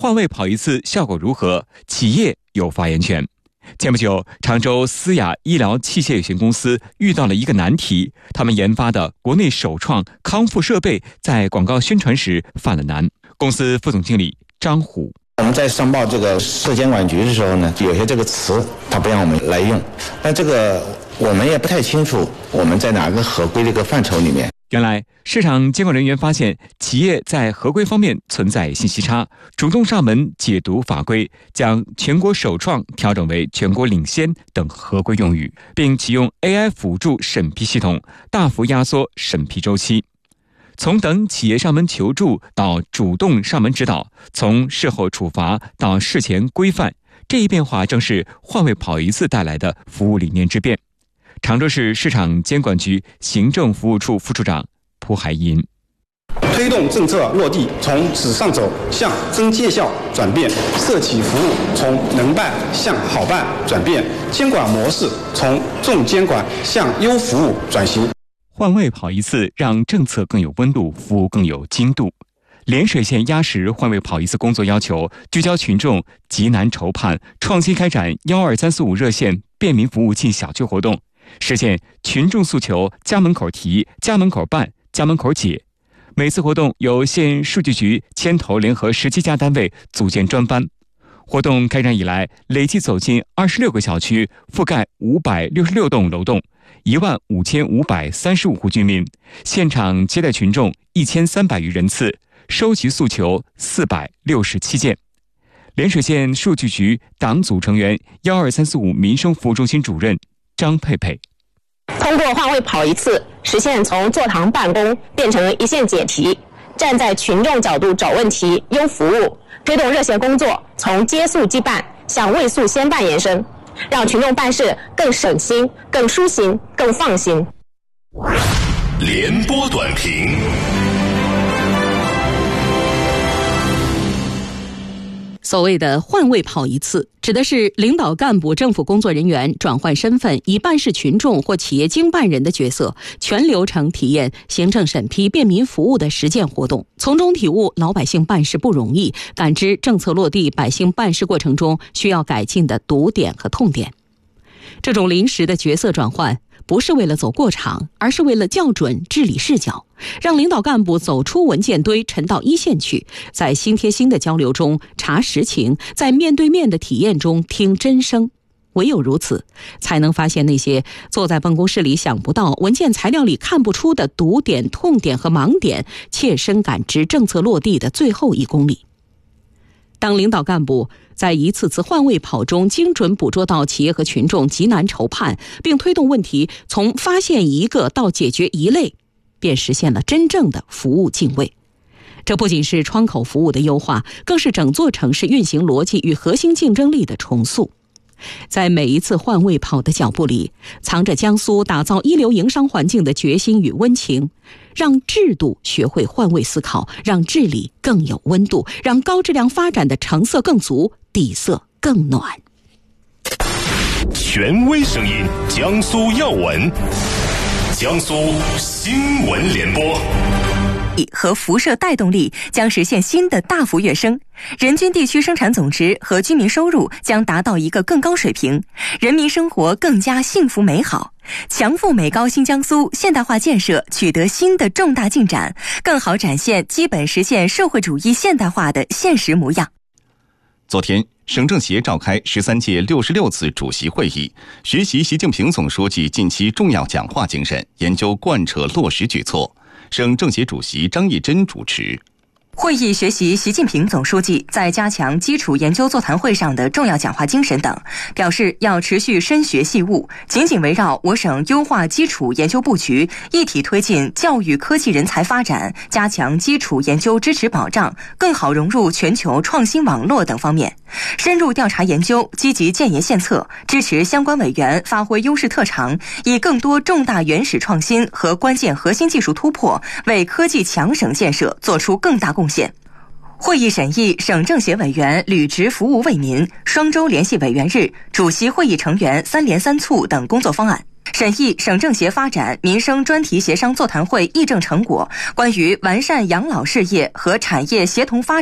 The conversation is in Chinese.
换位跑一次效果如何？企业有发言权。前不久，常州思雅医疗器械有限公司遇到了一个难题，他们研发的国内首创康复设备在广告宣传时犯了难。公司副总经理张虎： 我们在上报这个市监管局的时候呢，有些这个词他不让我们来用，但这个我们也不太清楚我们在哪个合规的一个范畴里面。 原来市场监管人员发现企业在合规方面存在信息差，主动上门解读法规，将全国首创调整为全国领先等合规用语，并启用 AI 辅助审批系统，大幅压缩审批周期。从等企业上门求助到主动上门指导，从事后处罚到事前规范，这一变化正是换位跑一次带来的服务理念之变。常州市市场监管局行政服务处副处长蒲海银： 推动政策落地，从纸上走向真见效转变，社企服务从能办向好办转变，监管模式从重监管向优服务转型。 换位跑一次，让政策更有温度，服务更有精度。涟水县压实换位跑一次工作要求，聚焦群众急难愁盼，创新开展12345热线便民服务进小区活动，实现群众诉求家门口提、家门口办、家门口解。每次活动由县数据局牵头联合17家单位组建专班。活动开展以来，累计走进26个小区，覆盖566栋楼栋，15535户居民，现场接待群众1300余人次，收集诉求467件。涟水县数据局党组成员12345民生服务中心主任张佩佩： 通过换位跑一次，实现从座堂办公变成一线解题，站在群众角度找问题、优服务，推动热线工作从接诉即办向未诉先办延伸，让群众办事更省心、更舒心、更放心。 联播短评。 所谓的换位跑一次，指的是领导干部、政府工作人员转换身份，以办事群众或企业经办人的角色，全流程体验行政审批便民服务的实践活动，从中体悟老百姓办事不容易，感知政策落地百姓办事过程中需要改进的堵点和痛点。这种临时的角色转换，不是为了走过场，而是为了校准治理视角，让领导干部走出文件堆，沉到一线去，在心贴心的交流中查实情，在面对面的体验中听真声。唯有如此，才能发现那些坐在办公室里想不到、文件材料里看不出的堵点、痛点和盲点，切身感知政策落地的最后1公里。当领导干部在一次次换位跑中精准捕捉到企业和群众急难愁盼，并推动问题从发现一个到解决一类，便实现了真正的服务敬畏。这不仅是窗口服务的优化，更是整座城市运行逻辑与核心竞争力的重塑。在每一次换位跑的脚步里，藏着江苏打造一流营商环境的决心与温情，让制度学会换位思考，让治理更有温度，让高质量发展的成色更足，底色更暖。 权威声音，江苏要闻，江苏新闻联播。 和辐射带动力将实现新的大幅跃升，人均地区生产总值和居民收入将达到一个更高水平，人民生活更加幸福美好。强富美高新江苏现代化建设取得新的重大进展，更好展现基本实现社会主义现代化的现实模样。 昨天，省政协召开13届66次主席会议，学习习近平总书记近期重要讲话精神，研究贯彻落实举措。省政协主席张义珍主持。 会议学习习近平总书记在加强基础研究座谈会上的重要讲话精神等，表示要持续深学细悟，紧紧围绕我省优化基础研究布局，一体推进教育科技人才发展，加强基础研究支持保障，更好融入全球创新网络等方面，深入调查研究，积极建言献策，支持相关委员发挥优势特长，以更多重大原始创新和关键核心技术突破，为科技强省建设做出更大贡献。会议审议省政协委员履职服务为民、双周联系委员日、主席会议成员3联3促等工作方案，审议省政协发展民生专题协商座谈会议政成果，关于完善养老事业和产业协同发展